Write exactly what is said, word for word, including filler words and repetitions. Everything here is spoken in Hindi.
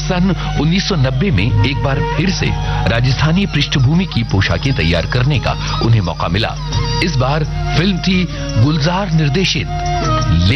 सन उन्नीस सौ नब्बे में एक बार फिर से राजस्थानी पृष्ठभूमि की पोशाकें तैयार करने का उन्हें मौका मिला। इस बार फिल्म थी गुलजार निर्देशित